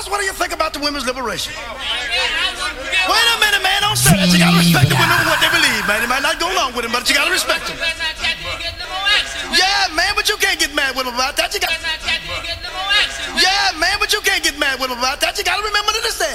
Fellas, what do you think about the women's liberation? Wait a minute, man, don't say that. You gotta respect the women and what they believe, man. You might not go along with them, but you gotta respect them. Yeah, man, but you can't get mad with them about that. Yeah, man, but you can't get mad with them about that. You gotta remember to understand.